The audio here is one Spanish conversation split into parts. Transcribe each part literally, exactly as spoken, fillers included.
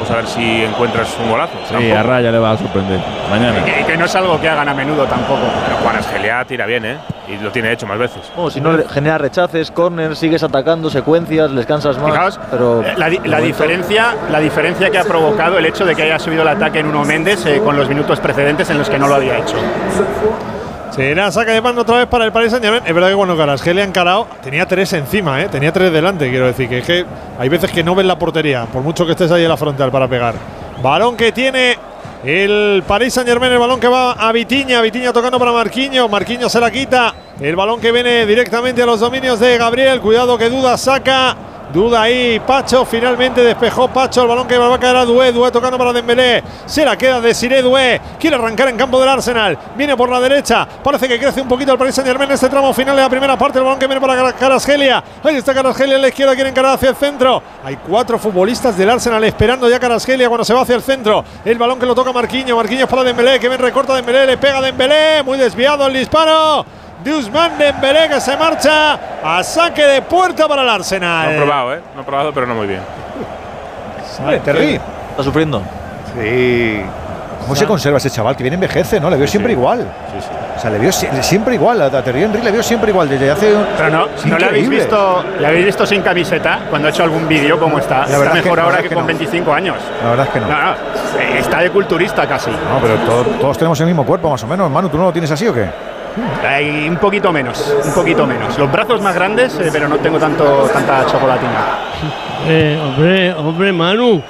a ver si encuentras un golazo. Sí, tampoco. A Raya le va a sorprender mañana. Y que, que no es algo que hagan a menudo tampoco. Pero Kvaratskhelia tira bien, ¿eh? Y lo tiene hecho más veces. Oh, si no genera rechaces, corners, sigues atacando, secuencias, les cansas más. Fijaos, pero la, la, la diferencia, la diferencia que ha provocado el hecho de que haya subido el ataque en Nuno Méndez eh, con los minutos precedentes en los que no lo había hecho. Será saque de mano otra vez para el Paris Saint-Germain. Es verdad que cuando Kvaratskhelia ha encarado, tenía tres encima, ¿eh? Tenía tres delante, quiero decir. Que es que hay veces que no ves la portería, por mucho que estés ahí en la frontal para pegar. Balón que tiene el Paris Saint-Germain, el balón que va a Vitinha. Vitinha tocando para Marquinhos. Marquinhos se la quita. El balón que viene directamente a los dominios de Gabriel. Cuidado que Duda saca. Duda ahí, Pacho, finalmente despejó Pacho, el balón que va a caer a Doué, Doué tocando para Dembélé, se la queda Desiré Doué, quiere arrancar en campo del Arsenal, viene por la derecha, parece que crece un poquito el Paris Saint-Germain en este tramo final de la primera parte, el balón que viene para Kvaratskhelia, ahí está Kvaratskhelia en la izquierda, quiere encarar hacia el centro, hay cuatro futbolistas del Arsenal esperando ya Kvaratskhelia cuando se va hacia el centro, el balón que lo toca Marquinhos, Marquinhos para Dembélé, que bien recorta Dembélé, le pega Dembélé, muy desviado el disparo de Ousmane Dembélé, que se marcha a saque de puerta para el Arsenal. No he probado, ¿eh? No he probado, pero no muy bien. Vale, Terry. Está sufriendo. Sí. ¿Cómo se conserva ese chaval? Que viene envejece, ¿no? Le veo Sí, siempre sí. igual. Sí, sí. O sea, le veo si siempre igual. A Terry Henry le veo siempre igual. Desde hace. Pero no, ¿no le habéis visto, le habéis visto sin camiseta cuando ha hecho algún vídeo? ¿Cómo está? La verdad Está es que- mejor la ahora verdad que, que con no. veinticinco años. La verdad es que no. No, no, eh, está de culturista casi. No, pero todo- todos tenemos el mismo cuerpo, más o menos. Manu, ¿tú no lo tienes así o qué? Hay un poquito menos, un poquito menos. Los brazos más grandes, eh, pero no tengo tanto tanta chocolatina. Eh, hombre, hombre, Manu.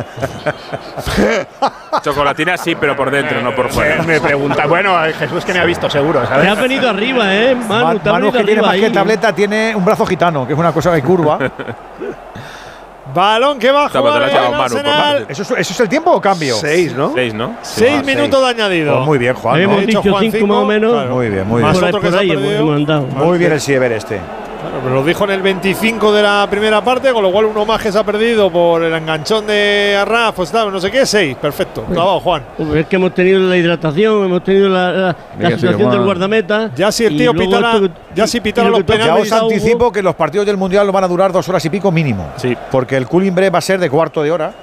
Chocolatina sí, pero por dentro, no por Eh, fuera. me pregunta, bueno, eh, Jesús que me ha visto seguro, Te ¿sabes? has venido arriba, ¿eh? Manu, Ma- te has Manu, venido que tiene arriba más que ahí. tableta, tiene un brazo gitano, que es una cosa de curva. Balón que va a Toma, te jugar la has el llevado, Manu, Arsenal. por ¿Eso, es- ¿Eso es el tiempo o cambio? Seis, ¿no? Seis, ¿no? Seis Ah, minutos de añadido. Pues muy bien, Juan. ¿no? Hemos Ha dicho dicho Juan cinco cinco, más o menos. claro. Muy bien, muy Más bien. Por ahí, otro que por se ha ahí perdido. hemos mandado. Muy bien el Siever este. Claro, pero lo dijo en el veinticinco de la primera parte, con lo cual uno más que se ha perdido por el enganchón de Arraf, pues no sé qué, seis. Perfecto. Clavado, Juan. Es que hemos tenido la hidratación, hemos tenido la, la, la Mira, sí, situación Juan. del guardameta. Ya si el y tío luego pitara, esto que- ya si y pitara lo los que toca Ya penaltis. os Hugo. anticipo que los partidos del Mundial van a durar dos horas y pico mínimo. Sí. Porque el cooling break va a ser de cuarto de hora.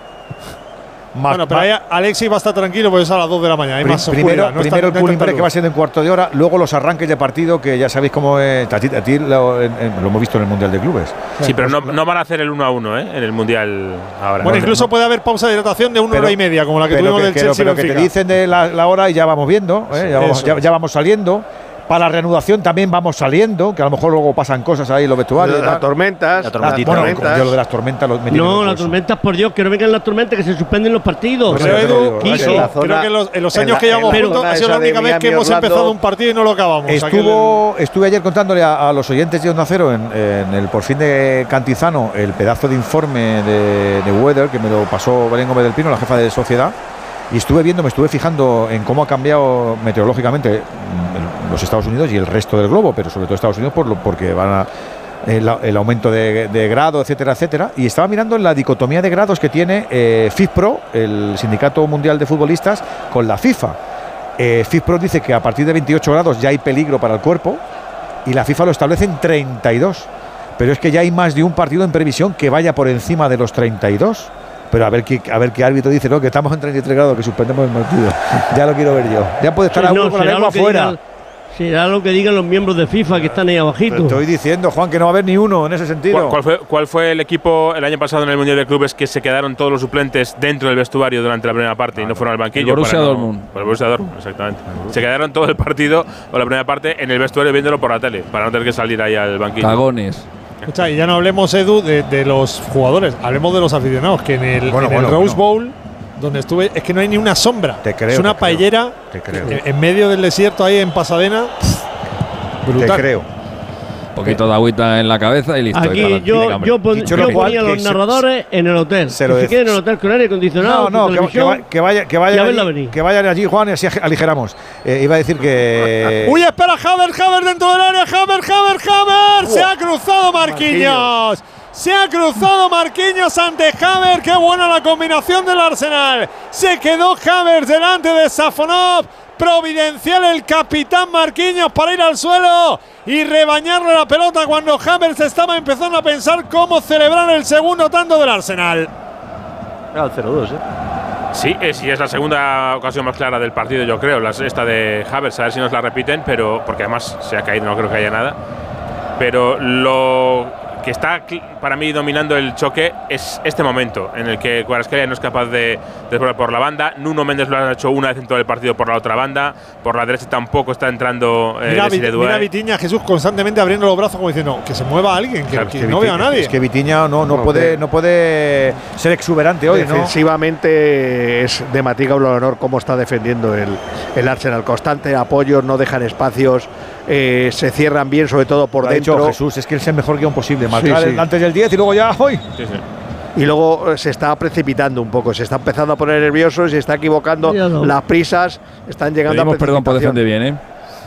Más, Bueno, pero ahí Alexis va a estar tranquilo porque es a las dos de la mañana. Hay Pri- más primero oscuridad, no está- primero el no hay cooling tanta break que luz. va a ser de un cuarto de hora, luego los arranques de partido que ya sabéis cómo es. A ti, a ti lo, en- en- lo hemos visto en el Mundial de Clubes. Sí, pero no, no van a hacer el uno a uno, ¿eh? En el Mundial ahora. Bueno, No, incluso no. puede haber pausa de hidratación de una Pero- hora y media, como la que pero tuvimos que, del pero- Chelsea pero que te Benfica. dicen de la, la hora y ya vamos viendo, ¿eh? ya, vamos, eso ya, es. ya vamos saliendo. Para la reanudación también vamos saliendo, que a lo mejor luego pasan cosas ahí en los vestuarios. y Las tal. tormentas. La tormentita. las Bueno, tormentas. yo lo de las tormentas lo metí en No, el las bolso. tormentas, por Dios, que no vengan las tormentas, que se suspenden los partidos. Pues Pero eso te lo Edu, digo, Kiko, eso, en la zona- creo que en los, en los en años la- que llevamos en la juntos zona ha sido la esa de única vez que Miami, hemos Orlando. empezado un partido y no lo acabamos. O sea que Estuvo, estuve ayer contándole a, a los oyentes de Onda Cero en, en el por fin de Cantizano el pedazo de informe de, de Weather que me lo pasó Belén Gómez del Pino, la jefa de Sociedad, y estuve viendo, me estuve fijando en cómo ha cambiado meteorológicamente mm, los Estados Unidos y el resto del globo, pero sobre todo Estados Unidos por lo, porque van a el, el aumento de, de grado, etcétera, etcétera. Y estaba mirando en la dicotomía de grados que tiene eh, FIFPro, el Sindicato Mundial de Futbolistas, con la FIFA. Eh, FIFPro dice que a partir de veintiocho grados ya hay peligro para el cuerpo y la FIFA lo establece en treinta y dos. Pero es que ya hay más de un partido en previsión que vaya por encima de los treinta y dos. Pero a ver qué, a ver qué árbitro dice, no, que estamos en treinta y tres grados, que suspendemos el partido. Ya lo quiero ver yo. Ya puede estar Sí, a uno no, con la será lengua lo que afuera. digan- Será lo que digan los miembros de FIFA que están ahí Te abajito. estoy diciendo, Juan, que no va a haber ni uno en ese sentido. ¿Cuál, cuál fue, ¿Cuál fue el equipo el año pasado en el Mundial de Clubes que se quedaron todos los suplentes dentro del vestuario durante la primera parte y no fueron al banquillo? El Borussia para no- Dortmund. Pues el Borussia Dortmund, exactamente. Se quedaron todo el partido o la primera parte en el vestuario viéndolo por la tele, para no tener que salir ahí al banquillo. Cagones. Escucha, y ya no hablemos, Edu, de, de los jugadores, hablemos de los aficionados, que en el, Bueno, en el bueno, Rose bueno. Bowl, donde estuve, es que no hay ni una sombra. Te creo, es una te creo, paellera te creo. en, en medio del desierto ahí en Pasadena. Brutal. Te creo. Un poquito de agüita en la cabeza y listo. y para Aquí adelante. yo, Venga, yo, hombre. pon- Dicho yo lo cual, ponía a que los se- narradores en el hotel. se lo que se dec- queden en el hotel con aire No, acondicionado, no, con que, que, televisión, va- que vaya, que vayan y a verla allí, venir. que vayan allí, Juan, y así aligeramos. Eh, iba a decir que. Uy, espera, Havertz, Havertz dentro del área, Havertz, Havertz, Havertz. Se ha cruzado Marquinhos. Se ha cruzado Marquinhos ante Havertz. Qué buena la combinación del Arsenal. Se quedó Havertz delante de Safonov. Providencial el capitán Marquinhos para ir al suelo y rebañarle la pelota cuando Havertz estaba empezando a pensar cómo celebrar el segundo tanto del Arsenal. Era el cero dos, ¿eh? Sí, eh, sí, es la segunda ocasión más clara del partido, yo creo. Las, esta de Havertz, a ver si nos la repiten, pero porque además se ha caído, no creo que haya nada. Pero lo que está para mí dominando el choque es este momento en el que Kvaratskhelia no es capaz de desbordar por la banda. Nuno Méndez lo ha hecho una vez en todo el partido por la otra banda. Por la derecha tampoco está entrando eh, Mira, Vit mira Vitinha, Jesús, constantemente abriendo los brazos como diciendo que se mueva alguien, que, claro, que, que no vea a nadie. Es que Vitinha no, no, no, puede, no puede ser exuberante hoy, ¿no? Defensivamente es de Matías Olor cómo está defendiendo el, el Arsenal. Constante apoyo, no dejan espacios, eh, se cierran bien, sobre todo por lo dentro. Ha dicho Jesús, es que es el mejor guión posible. Marcar sí, sí. antes del diez y luego ya hoy. Sí, sí. Y luego se está precipitando un poco, se está empezando a poner nervioso, se está equivocando, no. las prisas están llegando Pedimos a perdón por defender bien, ¿eh?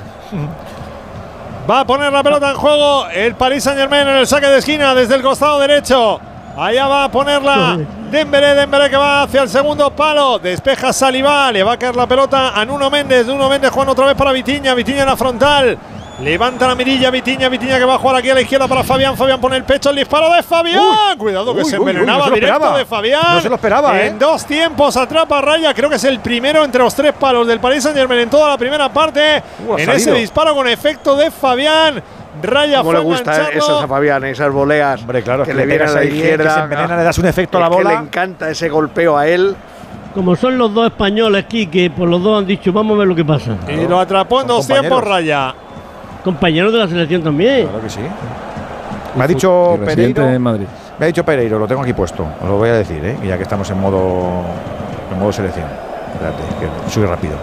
Va a poner la pelota en juego el Paris Saint-Germain en el saque de esquina desde el costado derecho. Allá va a ponerla Dembélé, Dembélé que va hacia el segundo palo. Despeja Saliba, le va a caer la pelota a Nuno Méndez. Nuno Méndez jugando otra vez para Vitinha, Vitinha en la frontal. Levanta la mirilla Vitinha, Vitinha que va a jugar aquí a la izquierda para Fabián. Fabián pone el pecho, el disparo de Fabián. Uy, Cuidado que uy, se envenenaba uy, no directo de Fabián. No se lo esperaba, En ¿eh? dos tiempos atrapa a Raya. Creo que es el primero entre los tres palos del Paris Saint-Germain en toda la primera parte. Uh, en ese disparo con efecto de Fabián. Raya ¿Cómo fue le gustan esas a Fabián, esas voleas? Hombre, claro, que, que le vienen a la izquierda. Que se envenena, le das un efecto a la bola. Que le encanta ese golpeo a él. Como son los dos españoles aquí, que por los dos han dicho, vamos a ver lo que pasa. Y claro. Lo atrapó en dos tiempos Raya. Compañeros de la selección también. Claro que sí. Me ha dicho Pereiro. En Madrid. Me ha dicho Pereiro, lo tengo aquí puesto. Os lo voy a decir, ¿eh? Ya que estamos en modo, en modo selección. Espérate, que soy rápido.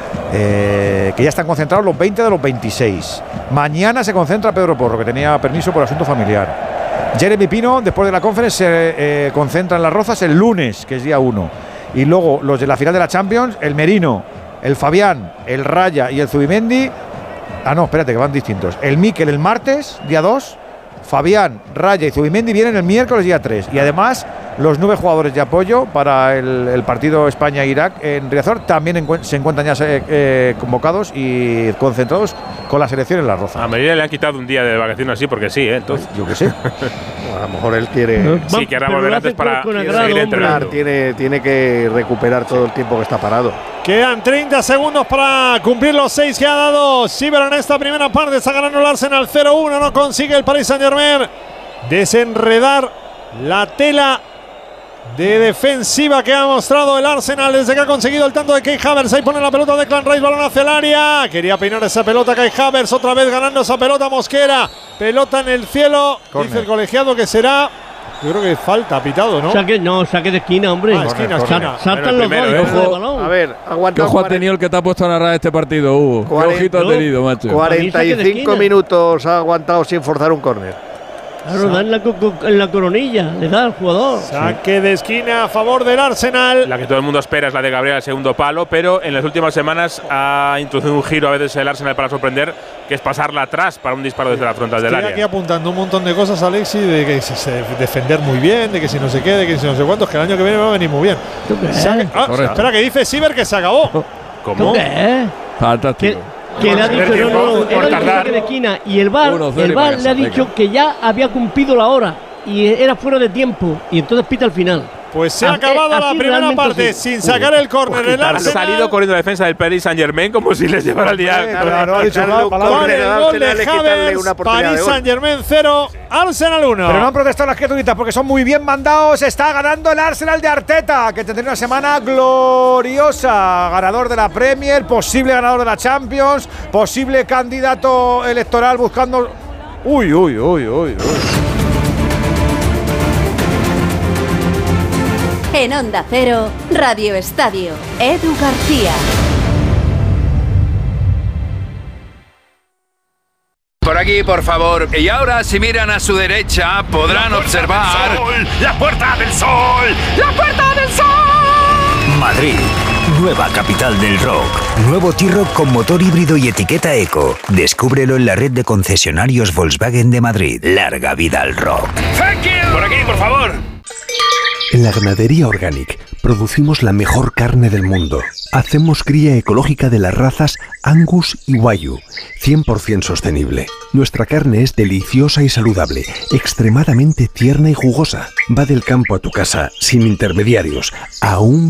Eh, que ya están concentrados los veinte de los veintiséis. Mañana se concentra Pedro Porro, que tenía permiso por asunto familiar. Jeremy Pino, después de la conferencia, se eh, concentra en Las Rozas el lunes, que es día uno. Y luego los de la final de la Champions, el Merino, el Fabián, el Raya y el Zubimendi. Ah, no, espérate, que van distintos. El Mikel el martes, día dos. Fabián, Raya y Zubimendi vienen el miércoles, día tres. Y además, los nueve jugadores de apoyo para el, el partido España-Irak en Riazor también se encuentran ya eh, convocados y concentrados con la selección en Las Rozas. A Medina le han quitado un día de vacaciones así, porque sí, ¿eh? Entonces, yo qué sé. Bueno, a lo mejor él quiere. Sí, querrá volver antes para seguir entrenando. Tiene, tiene que recuperar todo el tiempo que está parado. Quedan treinta segundos para cumplir los seis que ha dado Siver en esta primera parte. Está ganando el Arsenal cero uno. No consigue el Paris Saint-Germain desenredar la tela de defensiva que ha mostrado el Arsenal desde que ha conseguido el tanto de Kai Havertz. Ahí pone la pelota de Declan Rice, balón hacia el área. Quería peinar esa pelota Kai Havertz, otra vez ganando esa pelota Mosquera. Pelota en el cielo. Corner. Dice el colegiado que será… Yo creo que falta, pitado, ¿no? Saque, no, saque de esquina, hombre. Ah, esquina, esquina. Saltan los dos. ¿eh? Ojo, a ver, aguanta. ¿Qué ojo ha tenido el que te ha puesto a narrar este partido, Hugo? ¿Qué ojito ha tenido, macho? cuarenta y cinco minutos ha aguantado sin forzar un córner. Claro, da en la, en la coronilla, le da al jugador. Saque de esquina a favor del Arsenal. La que todo el mundo espera es la de Gabriel al segundo palo, pero en las últimas semanas ha introducido un giro a veces el Arsenal para sorprender, que es pasarla atrás para un disparo desde la frontal del área. Estoy aquí apuntando un montón de cosas, Alexi, de que si se defender muy bien, de que si no se quede, de que si no sé cuántos, que el año que viene va a venir muy bien. Saque, ah, espera, que dice Siver que se acabó. ¿Cómo? ¿Qué? Fantástico. Que le ha dicho, no, no, no, era el saque de esquina y el V A R, el V A R le ha dicho que ya había cumplido la hora y era fuera de tiempo y entonces pita al final. Pues se ha acabado la primera parte sin sacar el córner. El ha salido corriendo la defensa del Paris Saint-Germain como si les llevara el día. Claro, ha dicho mal, con el gol de Havertz, Paris Saint-Germain cero, Arsenal uno. Pero no han protestado las criaturitas porque son muy bien mandados. Está ganando el Arsenal de Arteta, que tendrá una semana gloriosa. Ganador de la Premier, posible ganador de la Champions, posible candidato electoral buscando… Uy, uy, uy, uy, uy. En Onda Cero, Radio Estadio, Edu García. Por aquí, por favor. Y ahora, si miran a su derecha, podrán observar… ¡La Puerta del Sol! ¡La Puerta del Sol! Madrid, nueva capital del rock. Nuevo T-Roc con motor híbrido y etiqueta eco. Descúbrelo en la red de concesionarios Volkswagen de Madrid. Larga vida al rock. ¡Thank you! Por aquí, por favor. En la Ganadería Organic producimos la mejor carne del mundo. Hacemos cría ecológica de las razas Angus y Wagyu, cien por ciento sostenible. Nuestra carne es deliciosa y saludable, extremadamente tierna y jugosa. Va del campo a tu casa, sin intermediarios, a un